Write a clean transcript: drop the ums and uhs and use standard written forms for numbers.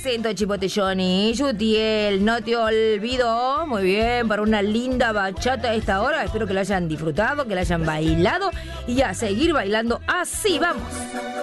presento Chipotelloni, Yutiel, no te olvido. Muy bien, para una linda bachata a esta hora. Espero que la hayan disfrutado, que la hayan bailado y a seguir bailando así. Vamos.